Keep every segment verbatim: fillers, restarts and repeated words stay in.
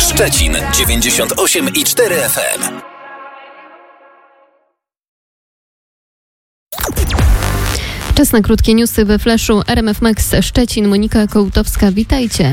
Szczecin dziewięćdziesiąt osiem i cztery F M. Czas na krótkie newsy we Flashu. R M F Max Szczecin, Monika Kołtowska, witajcie.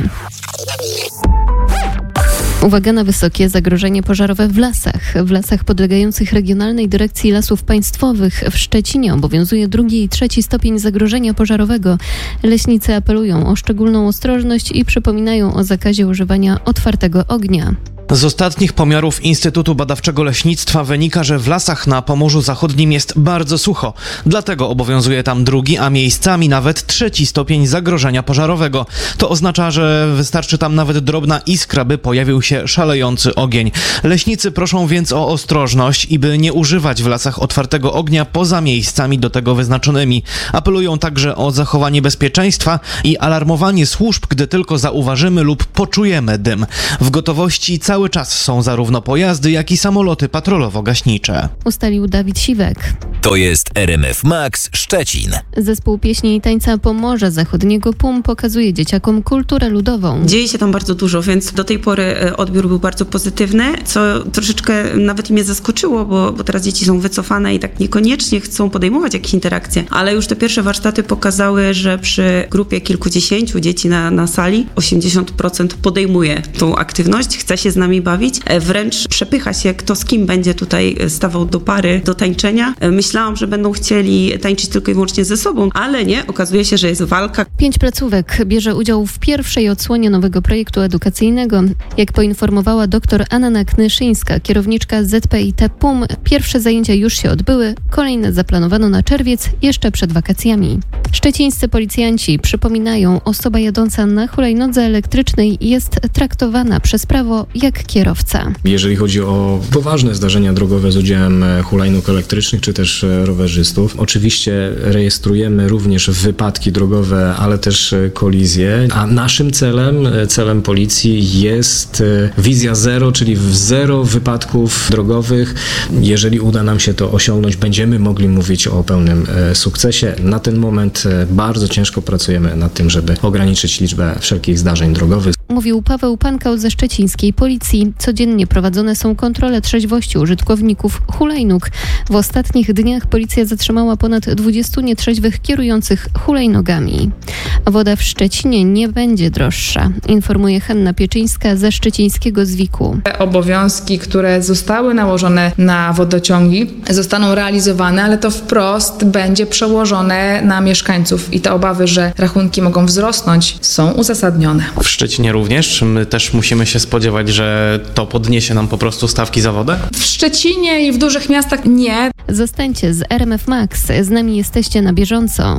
Uwaga na wysokie zagrożenie pożarowe w lasach. W lasach podlegających Regionalnej Dyrekcji Lasów Państwowych w Szczecinie obowiązuje drugi i trzeci stopień zagrożenia pożarowego. Leśnicy apelują o szczególną ostrożność i przypominają o zakazie używania otwartego ognia. Z ostatnich pomiarów Instytutu Badawczego Leśnictwa wynika, że w lasach na Pomorzu Zachodnim jest bardzo sucho. Dlatego obowiązuje tam drugi, a miejscami nawet trzeci stopień zagrożenia pożarowego. To oznacza, że wystarczy tam nawet drobna iskra, by pojawił się szalejący ogień. Leśnicy proszą więc o ostrożność i by nie używać w lasach otwartego ognia poza miejscami do tego wyznaczonymi. Apelują także o zachowanie bezpieczeństwa i alarmowanie służb, gdy tylko zauważymy lub poczujemy dym. W gotowości cały Cały czas są zarówno pojazdy, jak i samoloty patrolowo-gaśnicze. Ustalił Dawid Siwek. To jest R M F Max Szczecin. Zespół pieśni i tańca Pomorza Zachodniego P U M pokazuje dzieciakom kulturę ludową. Dzieje się tam bardzo dużo, więc do tej pory odbiór był bardzo pozytywny, co troszeczkę nawet mnie zaskoczyło, bo, bo teraz dzieci są wycofane i tak niekoniecznie chcą podejmować jakieś interakcje, ale już te pierwsze warsztaty pokazały, że przy grupie kilkudziesięciu dzieci na, na sali osiemdziesiąt procent podejmuje tą aktywność, chce się z nami bawić, wręcz przepycha się, kto z kim będzie tutaj stawał do pary, do tańczenia. Myślałam, że będą chcieli tańczyć tylko i wyłącznie ze sobą, ale nie, okazuje się, że jest walka. Pięć placówek bierze udział w pierwszej odsłonie nowego projektu edukacyjnego. Jak poinformowała dr Anna Knyszyńska, kierowniczka Z P I T P U M, pierwsze zajęcia już się odbyły, kolejne zaplanowano na czerwiec, jeszcze przed wakacjami. Szczecińscy policjanci przypominają, osoba jadąca na hulajnodze elektrycznej jest traktowana przez prawo jak kierowca. Jeżeli chodzi o poważne zdarzenia drogowe z udziałem hulajnóg elektrycznych czy też rowerzystów, oczywiście rejestrujemy również wypadki drogowe, ale też kolizje, a naszym celem, celem policji jest wizja zero, czyli zero wypadków drogowych. Jeżeli uda nam się to osiągnąć, będziemy mogli mówić o pełnym sukcesie. Na ten moment bardzo ciężko pracujemy nad tym, żeby ograniczyć liczbę wszelkich zdarzeń drogowych. Mówił Paweł Pankał ze szczecińskiej policji. Codziennie prowadzone są kontrole trzeźwości użytkowników hulajnóg. W ostatnich dniach policja zatrzymała ponad dwudziestu nietrzeźwych kierujących hulajnogami. Woda w Szczecinie nie będzie droższa, informuje Hanna Pieczyńska ze szczecińskiego Zwiku. Obowiązki, które zostały nałożone na wodociągi, zostaną realizowane, ale to wprost będzie przełożone na mieszkańców i te obawy, że rachunki mogą wzrosnąć, są uzasadnione. W Szczecinie również? My też musimy się spodziewać, że to podniesie nam po prostu stawki za wodę? W Szczecinie i w dużych miastach nie. Zostańcie z R M F Max. Z nami jesteście na bieżąco.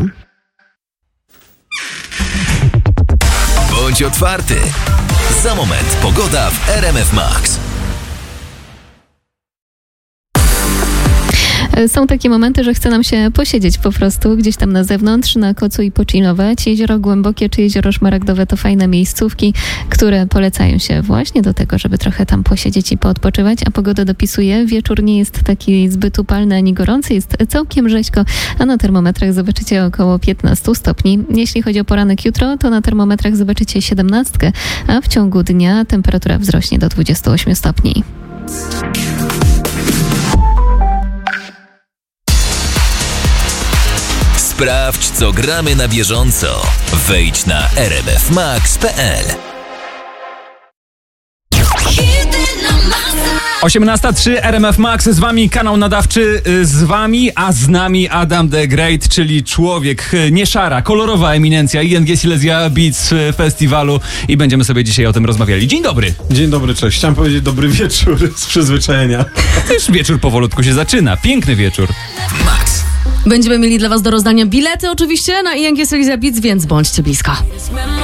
Bądź otwarty. Za moment pogoda w R M F Max. Są takie momenty, że chce nam się posiedzieć po prostu gdzieś tam na zewnątrz, na kocu i pochillować. Jezioro Głębokie czy Jezioro Szmaragdowe to fajne miejscówki, które polecają się właśnie do tego, żeby trochę tam posiedzieć i poodpoczywać, a pogoda dopisuje. Wieczór nie jest taki zbyt upalny ani gorący, jest całkiem rzeźko, a na termometrach zobaczycie około piętnaście stopni. Jeśli chodzi o poranek jutro, to na termometrach zobaczycie siedemnastkę, a w ciągu dnia temperatura wzrośnie do dwudziestu ośmiu stopni. Sprawdź, co gramy na bieżąco. Wejdź na r m f max kropka p l. osiemnasta trzy R M F Max, z wami kanał nadawczy, z wami, a z nami Adam the Great, czyli człowiek, nie szara, kolorowa eminencja I N G Silesia Beats Festiwalu i będziemy sobie dzisiaj o tym rozmawiali. Dzień dobry. Dzień dobry, cześć. Chciałem powiedzieć dobry wieczór z przyzwyczajenia. Już wieczór powolutku się zaczyna, piękny wieczór. Max. Będziemy mieli dla was do rozdania bilety oczywiście na I N G Silesia Beats, więc bądźcie blisko.